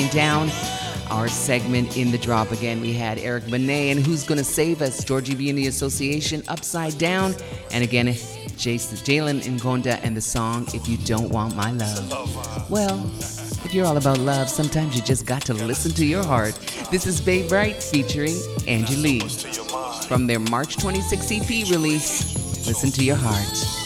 down our segment in the drop. Again, we had Eric Benet and Who's Gonna Save Us, Georgie B and the Association, Upside Down, and again, Jalen Ngonda and the song If You Don't Want My Love. Well, if you're all about love, sometimes you just got to listen to your heart. This is Babe Bright featuring Angie Lee from their March 26 EP release, Listen to Your Heart.